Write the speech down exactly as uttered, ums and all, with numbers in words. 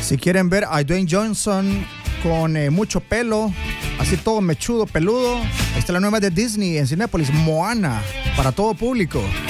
Si quieren ver a Dwayne Johnson con eh, mucho pelo, así todo mechudo, peludo, ahí está la nueva de Disney en Cinépolis, Moana, para todo público.